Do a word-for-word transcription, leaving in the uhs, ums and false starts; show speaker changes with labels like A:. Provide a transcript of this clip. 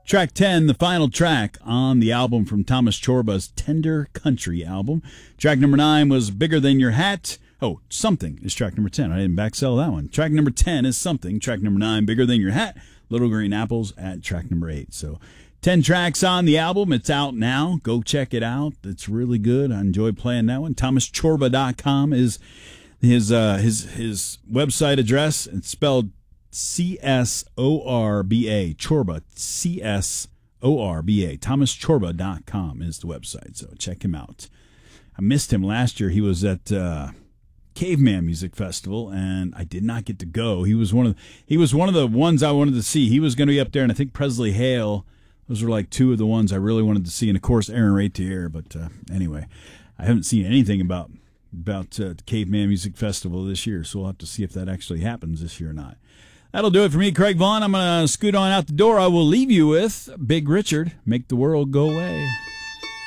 A: Track ten, the final track on the album from Thomas Chorba's Tender Country album. Track number nine was Bigger Than Your Hat. Oh, Something is track number ten. I didn't backsell that one. Track number ten is Something. Track number nine, Bigger Than Your Hat. Little Green Apples at track number eight. So ten tracks on the album. It's out now. Go check it out. It's really good. I enjoyed playing that one. thomas chorba dot com is his uh, his his website address. It's spelled C S O R B A. Chorba. C S O R B A. thomas chorba dot com is the website. So check him out. I missed him last year. He was at uh, Caveman Music Festival, and I did not get to go. He was one of he was one of the ones I wanted to see. He was going to be up there, and I think Presley Hale. Those were like two of the ones I really wanted to see, and of course Aaron Ratier. But uh, anyway, I haven't seen anything about about uh, the Caveman Music Festival this year, so we'll have to see if that actually happens this year or not. That'll do it for me, Craig Vaughn. I'm going to scoot on out the door. I will leave you with Big Richard, Make the World Go Away.